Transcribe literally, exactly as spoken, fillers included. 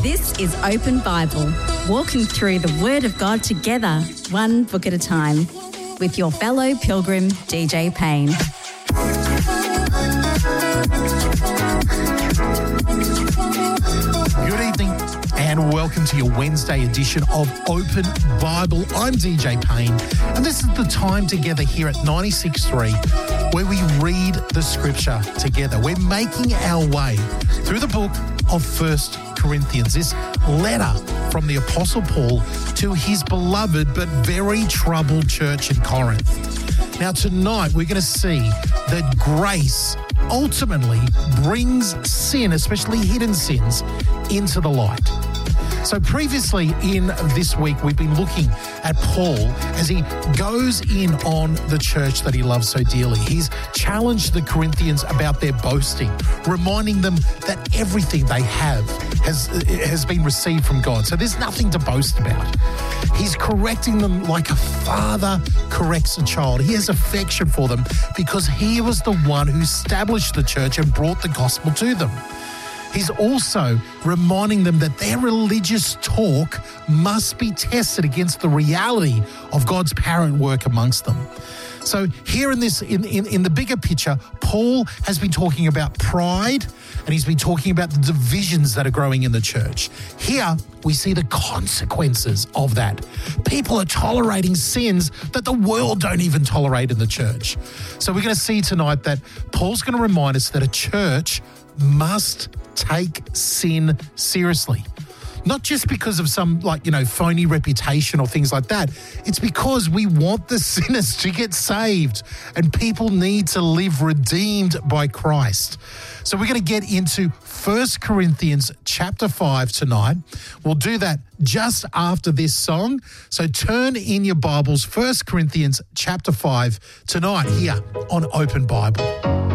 This is Open Bible, walking through the Word of God together, one book at a time, with your fellow pilgrim, D J Payne. Good evening and welcome to your Wednesday edition of Open Bible. I'm D J Payne and this is the time together here at ninety-six point three where we read the scripture together. We're making our way through the book of First Corinthians, this letter from the Apostle Paul to his beloved but very troubled church in Corinth. Now tonight we're going to see that grace ultimately brings sin, especially hidden sins, into the light. So previously in this week, we've been looking at Paul as he goes in on the church that he loves so dearly. He's challenged the Corinthians about their boasting, reminding them that everything they have has, has been received from God. So there's nothing to boast about. He's correcting them like a father corrects a child. He has affection for them because he was the one who established the church and brought the gospel to them. He's also reminding them that their religious talk must be tested against the reality of God's power at work amongst them. So here in this, in, in, in the bigger picture, Paul has been talking about pride and he's been talking about the divisions that are growing in the church. Here we see the consequences of that. People are tolerating sins that the world don't even tolerate in the church. So we're going to see tonight that Paul's going to remind us that a church must take sin seriously. Not just because of some, like, you know, phony reputation or things like that. It's because we want the sinners to get saved and people need to live redeemed by Christ. So we're going to get into First Corinthians chapter five tonight. We'll do that just after this song. So turn in your Bibles, First Corinthians chapter five tonight here on Open Bible.